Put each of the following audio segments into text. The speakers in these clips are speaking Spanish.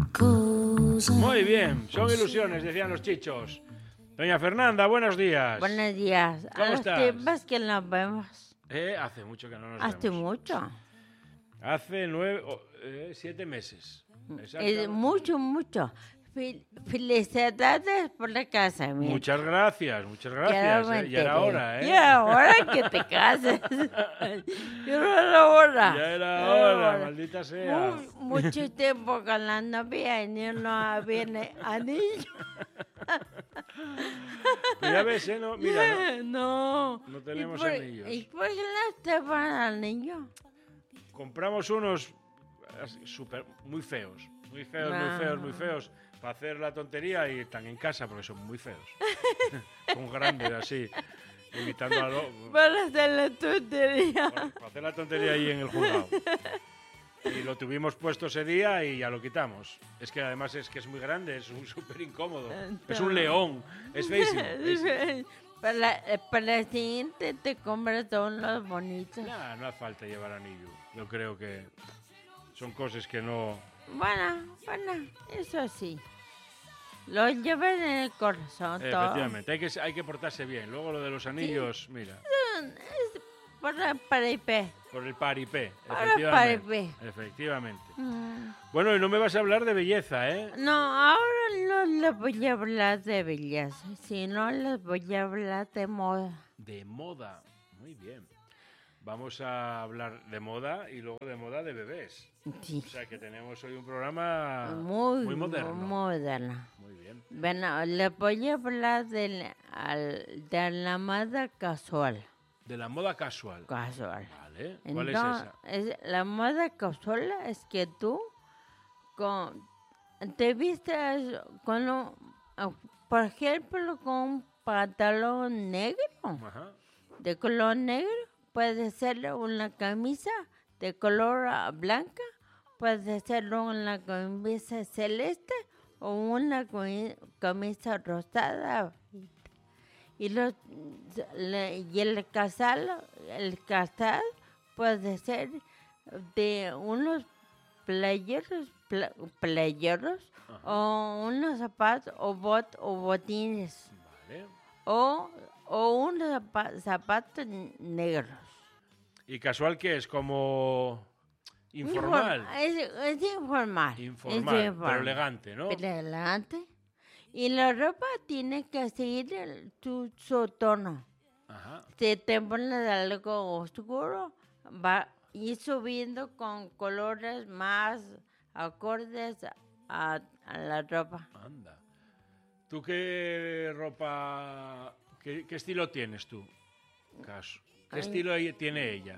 Muy bien, son ilusiones, decían los chichos. Doña Fernanda, buenos días. Buenos días. ¿Cómo A los estás? tiempos que nos vemos. Hace mucho que no nos Hace vemos. mucho. Hace 7 meses. Es mucho. Felicidades por la casamiento. Muchas gracias. Ya era hora, ¿eh? Ya era hora que te cases. Ya era hora. Ya era hora, maldita sea. Mucho tiempo con la novia y no viene anillo. Pero ya ves, ¿eh? No, mira, No. no tenemos ¿Y anillos. ¿Y por qué no te van anillo? Compramos unos muy feos. Muy feos. Para hacer la tontería y están en casa porque son muy feos. Son grandes así, imitando a Para hacer la tontería. para hacer la tontería ahí en el juzgado. Y lo tuvimos puesto ese día y ya lo quitamos. Es que además es muy grande, es súper incómodo. Es un león, es feísimo. Para la siguiente te compras todos los bonitos. No hace falta llevar anillo. Yo creo que son cosas que no... Bueno, eso sí. Lo llevan en el corazón todo. Efectivamente, hay que portarse bien. Luego lo de los anillos, mira. Es por el paripé. Por el paripé, Para el paripé. efectivamente. Bueno, y no me vas a hablar de belleza, ¿eh? No, ahora no les voy a hablar de belleza, sino les voy a hablar de moda. De moda, muy bien. Vamos a hablar de moda y luego de moda de bebés. Sí. O sea que tenemos hoy un programa Muy moderno. moderno. Muy bien. Bueno, les voy a hablar de la moda casual. De la moda casual. Casual. Vale. ¿Cuál es esa? La moda casual es que tú te vistes por ejemplo, con un pantalón negro, Ajá. de color negro. Puede ser una camisa de color blanca, puede ser una camisa celeste o una camisa rosada. Y el casal puede ser de unos playeros o unos zapatos o botines. Vale. O unos zapatos negros. ¿Y casual qué es? ¿Como informal? Es informal. Informal, pero elegante, ¿no? Pero elegante. Y la ropa tiene que seguir su tono. Ajá. Si te pones algo oscuro, va a ir subiendo con colores más acordes a la ropa. Anda. ¿Tú qué ropa, qué estilo tienes tú? ¿Qué estilo tiene ella?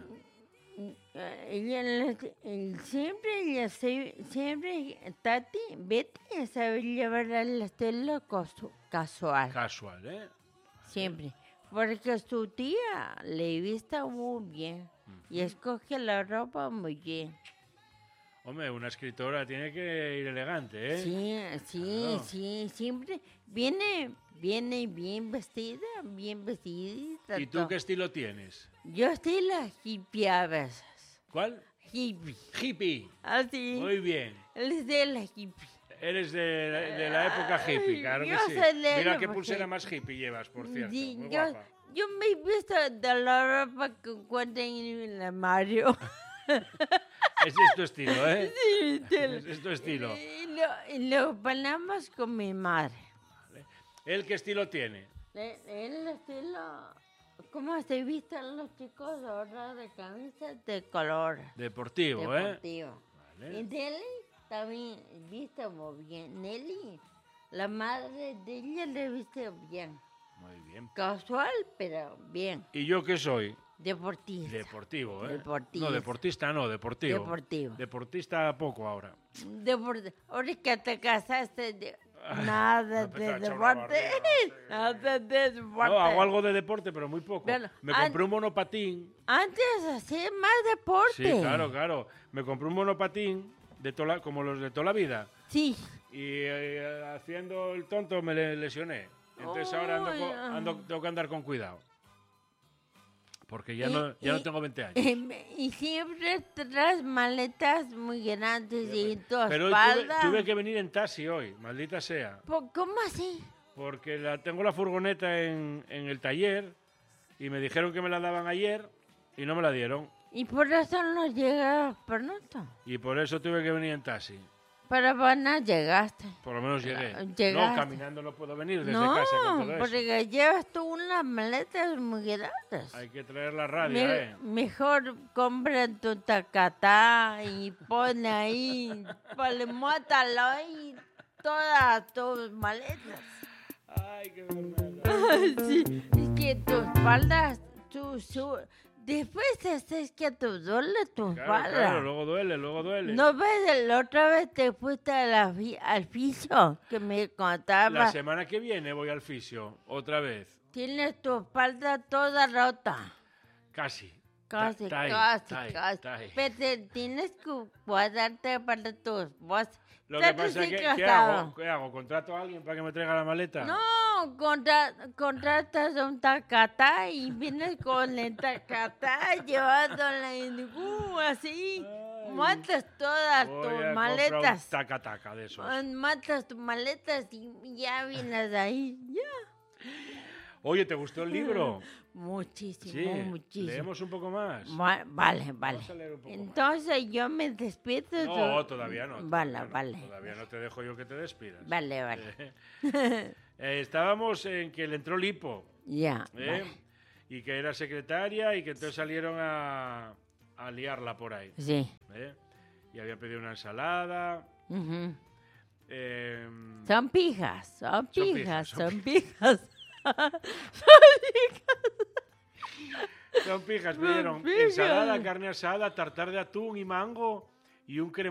Siempre Betty sabe llevar el estilo casual. Casual, ¿eh? Siempre. Porque su tía le viste muy bien y escoge la ropa muy bien. Hombre, una escritora tiene que ir elegante, ¿eh? Sí, Claro. siempre viene bien vestida. ¿Y tú qué estilo tienes? Yo estoy la hippie a veces. ¿Cuál? Hippie. Hippie. Así. Muy bien. Él es de la hippie. Eres de la época hippie, claro que Yo sí. soy de Mira la qué época pulsera hippie. más hippie llevas, por cierto. Sí, Muy yo guapa. me he visto de la ropa que encuentro en el armario. Ese es tu estilo, ¿eh? Sí, Ese es tu estilo. Y lo ponemos con mi madre. ¿Él qué estilo tiene? El estilo, ¿cómo se visten los chicos ahora de camisas de color? Deportivo, Deportivo. Vale. Y Nelly también viste muy bien. Nelly, la madre de ella le viste bien. Muy bien. Casual, pero bien. ¿Y yo qué soy? Deportista. Deportivo, ¿eh? Deportista. No, deportista no, deportivo. Deportivo. Deportista poco ahora. Ahora que te casaste, nada empezó de a echar una deporte. barriga, Nada de deporte. No, hago algo de deporte, pero muy poco. Bueno, Me compré un monopatín. Antes hacía más deporte. Sí, claro. Me compré un monopatín como los de toda la vida. Sí. Y haciendo el tonto me lesioné. Entonces ahora tengo que andar con cuidado. Porque ya no tengo 20 años. Y siempre traes maletas muy grandes y en tu Pero espalda. tuve que venir en taxi hoy, maldita sea. ¿Cómo así? Porque tengo la furgoneta en el taller y me dijeron que me la daban ayer y no me la dieron. Y por eso no llegas pronto. Y por eso tuve que venir en taxi. Pero bueno, llegaste. Por lo menos llegué. Llegaste. No, caminando no puedo venir desde No, casa con todo eso. porque llevas tú unas maletas muy grandes. Hay que traer la radio, Mejor compra tu tacatá y pone ahí, muétalo ahí todas tus maletas. Ay, qué vergüenza. Sí, es que tu espalda, después es que te duele tu espalda. Claro, luego duele. ¿No ves? La otra vez te fuiste al fisio que me contaba. La semana que viene voy al fisio, otra vez. Tienes tu espalda toda rota. Casi. Casi. Pero tienes que guardarte para tus voz. Lo que pasa es que, ¿qué hago? ¿Contrato a alguien para que me traiga la maleta? No, contratas a un tacatá y vienes con el tacatá llevándola en así. Matas todas tus maletas. Un taca-taca de esos. Matas tus maletas y ya vienes ahí. Ya. Oye, ¿te gustó el libro? Muchísimo, Sí, muchísimo. ¿leemos un poco más? Vale. Vamos a leer un poco Entonces más. yo me despido. No, todavía no. Vale. Todavía no te dejo yo que te despidas. Vale. Estábamos en que le entró lipo. Ya. Vale. Y que era secretaria y que entonces salieron a liarla por ahí. Sí. Y habían pedido una ensalada. Uh-huh. Son pijas. Son pijas, pidieron ensalada, carne asada, tartar de atún y mango y un crema.